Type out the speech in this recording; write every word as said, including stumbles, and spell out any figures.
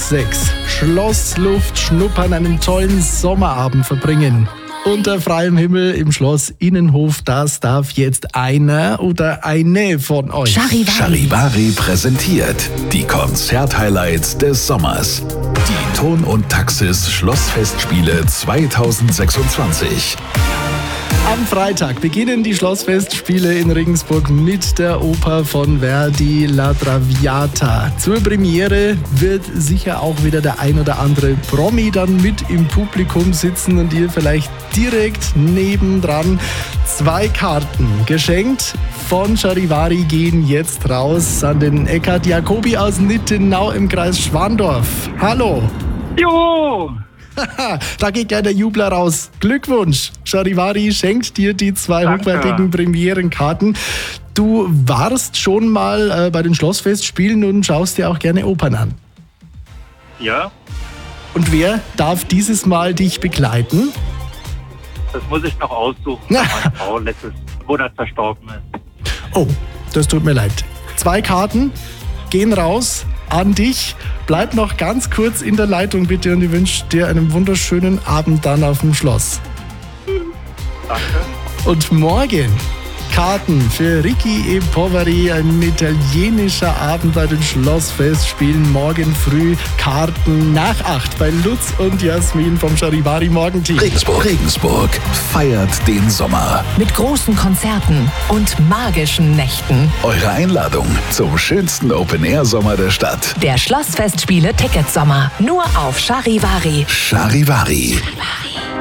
sechs. Schlossluft schnuppern, einen tollen Sommerabend verbringen. Unter freiem Himmel im Schloss Innenhof, das darf jetzt einer oder eine von euch. Charivari. Charivari präsentiert die Konzert-Highlights des Sommers. Die Ton und Taxis Schlossfestspiele zweitausendsechsundzwanzig. Am Freitag beginnen die Schlossfestspiele in Regensburg mit der Oper von Verdi, La Traviata. Zur Premiere wird sicher auch wieder der ein oder andere Promi dann mit im Publikum sitzen und ihr vielleicht direkt nebendran. Zwei Karten geschenkt von Charivari gehen jetzt raus an den Eckhard Jacobi aus Nittenau im Kreis Schwandorf. Hallo! Jo! Da geht ja der Jubler raus. Glückwunsch! Charivari schenkt dir die zwei Danke. hochwertigen Premierenkarten. Du warst schon mal äh, bei den Schlossfestspielen und schaust dir auch gerne Opern an. Ja, Und wer darf dieses Mal dich begleiten? das muss ich noch aussuchen, weil meine Frau letztes Monat verstorben ist. Oh, das tut mir leid. Zwei Karten gehen raus an dich. Bleib noch ganz kurz in der Leitung bitte und ich wünsche dir einen wunderschönen Abend dann auf dem Schloss. Danke. Und morgen Karten für Ricky e Poveri, ein italienischer Abend bei den Schlossfestspielen. Morgen früh Karten nach acht bei Lutz und Jasmin vom Charivari Morgenteam. Regensburg. Regensburg feiert den Sommer. Mit großen Konzerten und magischen Nächten. Eure Einladung zum schönsten Open-Air-Sommer der Stadt. Der Schlossfestspiele Ticketsommer. Nur auf Charivari. Charivari. Charivari.